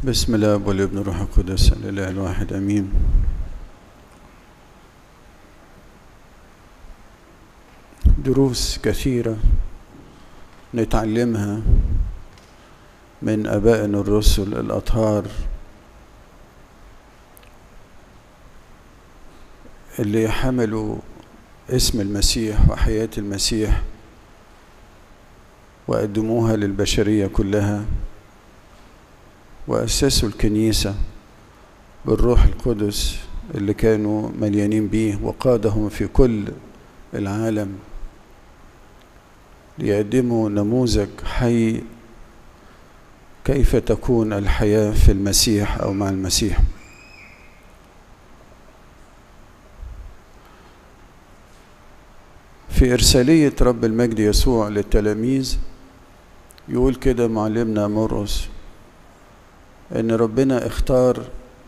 بسم الله والابن والروح القدس الإله الواحد امين. دروس كثيرة نتعلمها من آبائنا الرسل الأطهار اللي حملوا اسم المسيح وحياة المسيح وقدموها للبشرية كلها، وأسسوا الكنيسة بالروح القدس اللي كانوا مليانين بيه، وقادهم في كل العالم ليقدموا نموذج حي كيف تكون الحياة في المسيح أو مع المسيح. في إرسالية رب المجد يسوع للتلاميذ يقول كده معلمنا مرقس إن ربنا اختار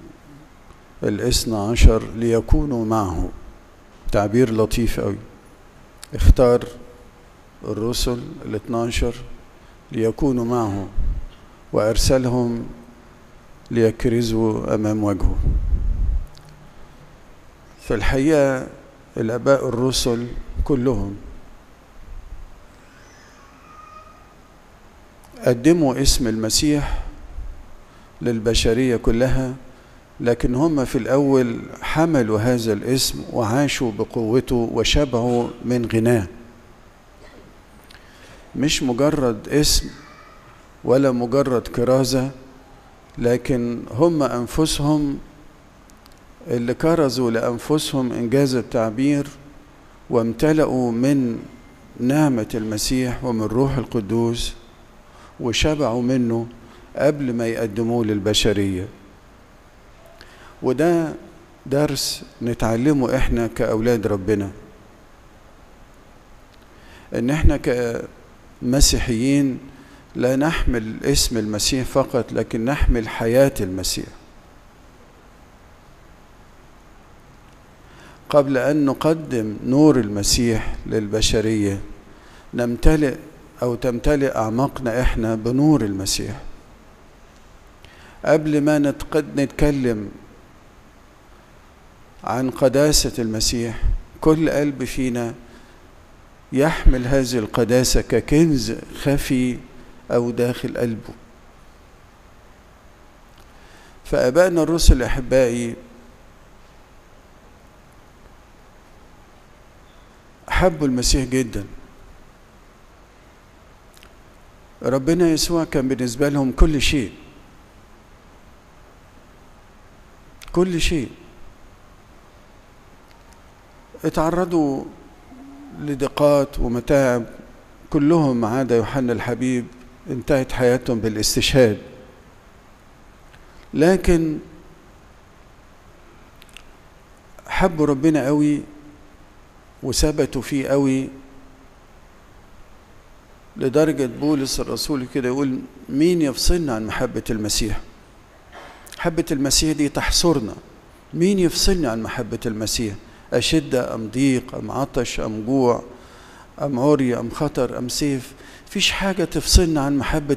12 ليكونوا معه. تعبير لطيف قوي. اختار الرسل 12 ليكونوا معه وأرسلهم ليكرزوا أمام وجهه. في الحقيقة الآباء الرسل كلهم قدموا اسم المسيح للبشرية كلها، لكن هم في الأول حملوا هذا الاسم وعاشوا بقوته وشبعوا من غناه. مش مجرد اسم ولا مجرد كرازة، لكن هم أنفسهم اللي كرزوا لأنفسهم إنجاز التعبير وامتلأوا من نعمة المسيح ومن روح القدوس وشبعوا منه قبل ما يقدموه للبشرية. وده درس نتعلمه احنا كأولاد ربنا، ان احنا كمسيحيين لا نحمل اسم المسيح فقط، لكن نحمل حياة المسيح. قبل أن نقدم نور المسيح للبشرية نمتلئ أو تمتلئ أعماقنا إحنا بنور المسيح. قبل ما نتكلم عن قداسة المسيح، كل قلب فينا يحمل هذه القداسة ككنز خفي أو داخل قلبه. فآبائنا الرسل أحبائي حبوا المسيح جدا. ربنا يسوع كان بالنسبة لهم كل شيء، كل شيء. اتعرضوا لضيقات ومتاعب كلهم ما عدا يوحنا الحبيب، انتهت حياتهم بالاستشهاد، لكن حبوا ربنا قوي وثبتوا فيه قوي، لدرجة بولس الرسول كده يقول: مين يفصلنا عن محبة المسيح؟ محبة المسيح دي تحصرنا. مين يفصلنا عن محبة المسيح؟ أشدة أم ضيق أم عطش أم جوع أم عري أم خطر أم سيف، فيش حاجة تفصلنا عن محبة